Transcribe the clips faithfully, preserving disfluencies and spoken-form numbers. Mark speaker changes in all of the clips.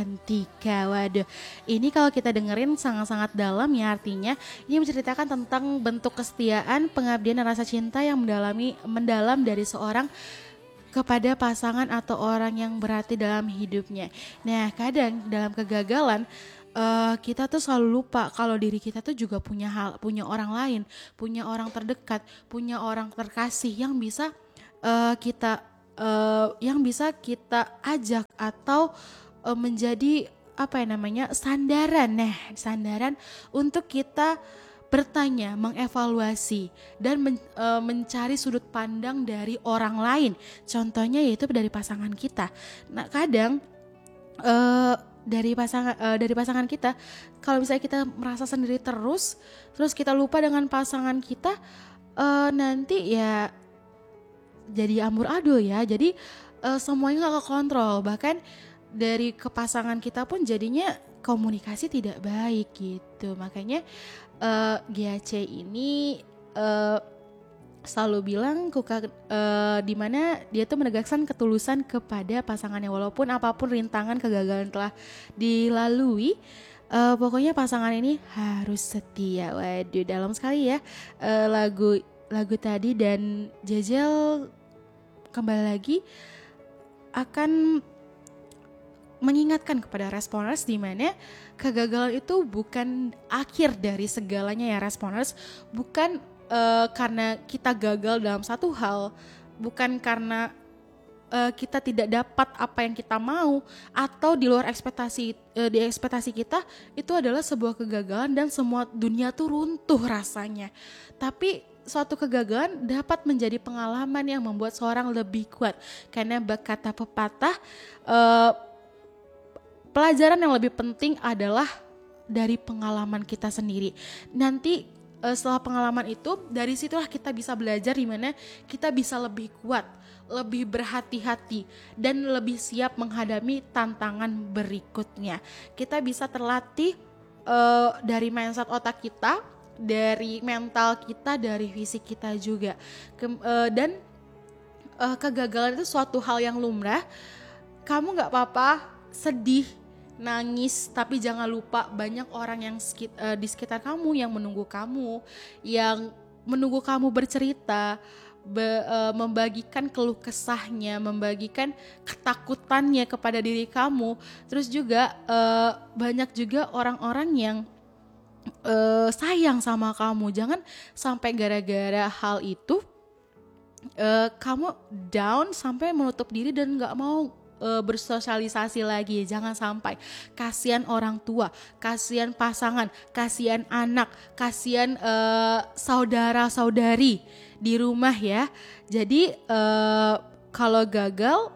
Speaker 1: Tika, waduh, ini kalau kita dengerin sangat-sangat dalam ya artinya. Ini menceritakan tentang bentuk kesetiaan, pengabdian dan rasa cinta yang mendalami mendalam dari seorang kepada pasangan atau orang yang berarti dalam hidupnya. Nah, kadang dalam kegagalan uh, kita tuh selalu lupa kalau diri kita tuh juga punya hal, punya orang lain, punya orang terdekat, punya orang terkasih yang bisa uh, kita uh, yang bisa kita ajak atau uh, menjadi apa ya namanya sandaran, nah sandaran untuk kita bertanya, mengevaluasi dan men, e, mencari sudut pandang dari orang lain. Contohnya yaitu dari pasangan kita. Nah, kadang e, dari pasangan e, dari pasangan kita, kalau misalnya kita merasa sendiri terus, terus kita lupa dengan pasangan kita, e, nanti ya jadi amburadul ya. Jadi e, semuanya nggak kekontrol. Bahkan dari kepasangan kita pun jadinya komunikasi tidak baik gitu. Makanya Uh, G A C ini uh, selalu bilang kuka, uh, di mana dia tuh menegaskan ketulusan kepada pasangannya walaupun apapun rintangan kegagalan telah dilalui, uh, pokoknya pasangan ini harus setia. Waduh, dalam sekali ya uh, lagu lagu tadi. Dan Jajal kembali lagi akan mengingatkan kepada responers di mana kegagalan itu bukan akhir dari segalanya ya responers, bukan uh, karena kita gagal dalam satu hal, bukan karena uh, kita tidak dapat apa yang kita mau atau di luar ekspektasi uh, di ekspektasi kita itu adalah sebuah kegagalan dan semua dunia tuh runtuh rasanya. Tapi suatu kegagalan dapat menjadi pengalaman yang membuat seorang lebih kuat karena berkata pepatah, uh, pelajaran yang lebih penting adalah dari pengalaman kita sendiri. Nanti uh, setelah pengalaman itu, dari situlah kita bisa belajar di mana kita bisa lebih kuat, lebih berhati-hati, dan lebih siap menghadapi tantangan berikutnya. Kita bisa terlatih uh, dari mindset otak kita, dari mental kita, dari fisik kita juga. Kem, uh, dan uh, kegagalan itu suatu hal yang lumrah. Kamu gak apa-apa sedih, nangis, tapi jangan lupa banyak orang yang sekit, uh, di sekitar kamu yang menunggu kamu, yang menunggu kamu bercerita, be, uh, membagikan keluh kesahnya, membagikan ketakutannya kepada diri kamu. Terus juga uh, banyak juga orang-orang yang uh, sayang sama kamu. Jangan sampai gara-gara hal itu uh, kamu down sampai menutup diri dan gak mau bersosialisasi lagi. Jangan sampai. Kasihan orang tua, kasihan pasangan, kasihan anak, kasihan uh, saudara-saudari di rumah ya. Jadi uh, kalau gagal,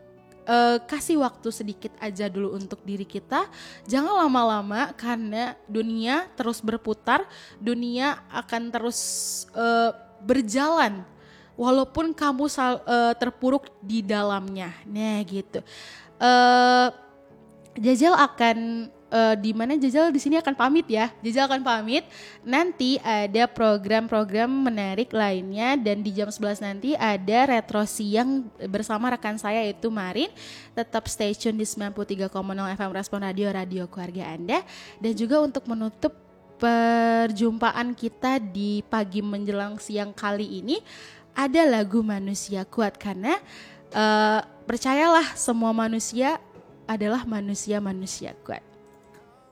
Speaker 1: uh, kasih waktu sedikit aja dulu untuk diri kita. Jangan lama-lama karena dunia terus berputar, dunia akan terus uh, berjalan walaupun kamu sal, uh, terpuruk di dalamnya. Nah gitu. Uh, Jajal akan uh, di mana Jajal di sini akan pamit ya. Jajal akan pamit. Nanti ada program-program menarik lainnya dan di jam sebelas nanti ada retro siang bersama rekan saya yaitu Marin. Tetap stay tune di sembilan puluh tiga koma nol F M Respon Radio, radio keluarga Anda. Dan juga untuk menutup perjumpaan kita di pagi menjelang siang kali ini ada lagu Manusia Kuat karena uh, percayalah semua manusia adalah manusia-manusia kuat.